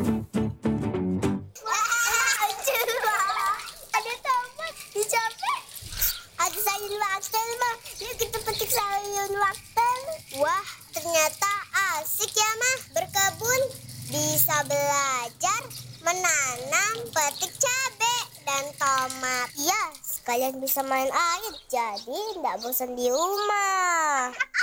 Ada tomat dicapai. Ada sayur wortel mah. Yuk kita petik sayur wortel. Wah, ternyata asik ya mah berkebun. Bisa belajar menanam, petik cabai dan tomat. Ya, sekalian bisa main air. Jadi nggak bosan di rumah.